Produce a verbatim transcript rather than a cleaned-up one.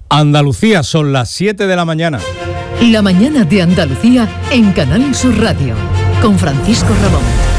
Andalucía, son las siete de la mañana. La mañana de Andalucía en Canal Sur Radio, con Francisco Ramón.